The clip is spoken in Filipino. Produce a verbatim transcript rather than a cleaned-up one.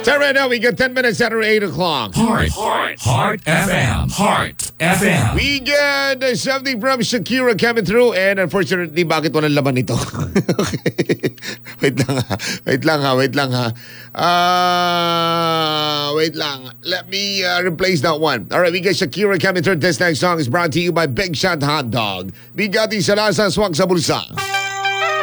So right now, we got ten minutes after eight o'clock. Heart, Heart, Heart F M, Heart F M. We got uh, something from Shakira coming through, and unfortunately, bakit walang laman ito? Okay. Wait lang ha. Wait lang ha. Wait lang ha. Uh, wait lang. Let me uh, replace that one. All right, we got Shakira coming through. This next song is brought to you by Big Shot Hot Dog. Bigati sa lasa, swak sa bulsa.